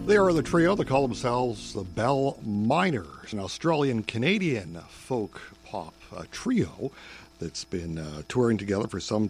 They are the trio that call themselves the Bell Miners, an Australian-Canadian folk pop trio that's been touring together for some